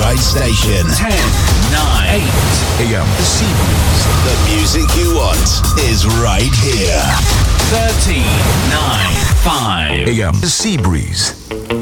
right station. 10, 9, 8 AM. The Sea Breeze. The music you want is right here. 13, 9, 5 AM. The Sea Breeze.